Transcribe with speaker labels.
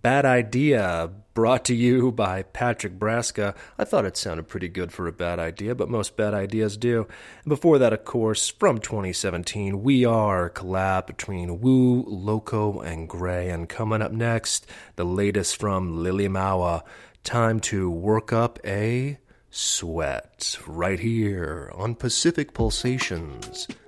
Speaker 1: Bad Idea, brought to you by Patrick Braska. I thought it sounded pretty good for a bad idea, but most bad ideas do. And before that, of course, from 2017, We Are, collab between Wu, Loco, and Gray. And coming up next, the latest from Lily Mawa, Time to Work Up a Sweat, right here on Pacific Pulsations.